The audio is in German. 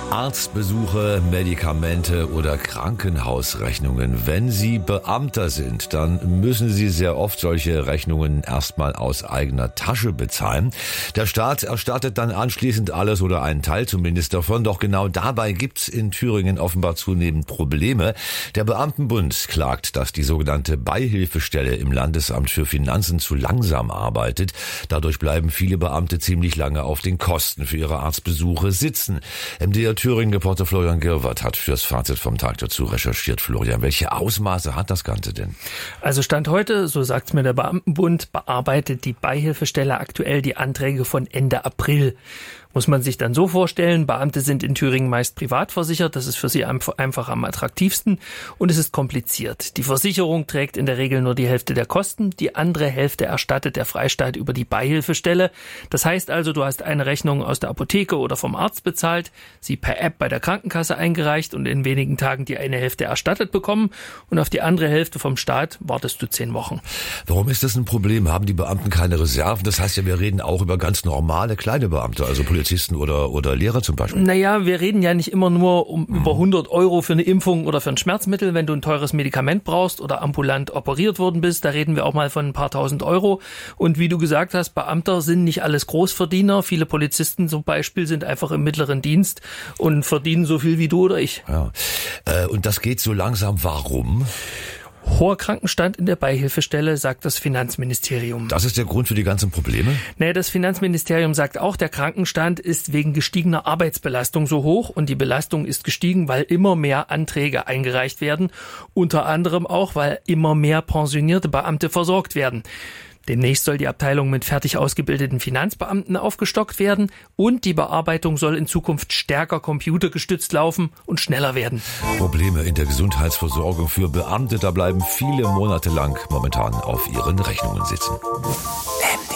Arztbesuche, Medikamente oder Krankenhausrechnungen. Wenn Sie Beamter sind, dann müssen Sie sehr oft solche Rechnungen erstmal aus eigener Tasche bezahlen. Der Staat erstattet dann anschließend alles oder einen Teil zumindest davon. Doch genau dabei gibt's in Thüringen offenbar zunehmend Probleme. Der Beamtenbund klagt, dass die sogenannte Beihilfestelle im Landesamt für Finanzen zu langsam arbeitet. Dadurch bleiben viele Beamte ziemlich lange auf den Kosten für ihre Arztbesuche sitzen. MDR Thüringen-Reporter Florian Girwart hat fürs Fazit vom Tag dazu recherchiert. Florian, welche Ausmaße hat das Ganze denn? Also Stand heute, so sagt's mir der Beamtenbund, bearbeitet die Beihilfestelle aktuell die Anträge von Ende April. Muss man sich dann so vorstellen, Beamte sind in Thüringen meist privat versichert, das ist für sie einfach am attraktivsten und es ist kompliziert. Die Versicherung trägt in der Regel nur die Hälfte der Kosten, die andere Hälfte erstattet der Freistaat über die Beihilfestelle. Das heißt also, du hast eine Rechnung aus der Apotheke oder vom Arzt bezahlt, sie per App bei der Krankenkasse eingereicht und in wenigen Tagen die eine Hälfte erstattet bekommen und auf die andere Hälfte vom Staat wartest du 10 Wochen. Warum ist das ein Problem? Haben die Beamten keine Reserven? Das heißt ja, wir reden auch über ganz normale kleine Beamte, also Polizisten oder Lehrer zum Beispiel. Naja, wir reden ja nicht immer nur über 100 Euro für eine Impfung oder für ein Schmerzmittel, wenn du ein teures Medikament brauchst oder ambulant operiert worden bist. Da reden wir auch mal von ein paar tausend Euro. Und wie du gesagt hast, Beamter sind nicht alles Großverdiener. Viele Polizisten zum Beispiel sind einfach im mittleren Dienst und verdienen so viel wie du oder ich. Ja. Und das geht so langsam. Warum? Hoher Krankenstand in der Beihilfestelle, sagt das Finanzministerium. Das ist der Grund für die ganzen Probleme? Nee, das Finanzministerium sagt auch, der Krankenstand ist wegen gestiegener Arbeitsbelastung so hoch und die Belastung ist gestiegen, weil immer mehr Anträge eingereicht werden, unter anderem auch, weil immer mehr pensionierte Beamte versorgt werden. Demnächst soll die Abteilung mit fertig ausgebildeten Finanzbeamten aufgestockt werden und die Bearbeitung soll in Zukunft stärker computergestützt laufen und schneller werden. Probleme in der Gesundheitsversorgung für Beamte, da bleiben viele Monate lang momentan auf ihren Rechnungen sitzen.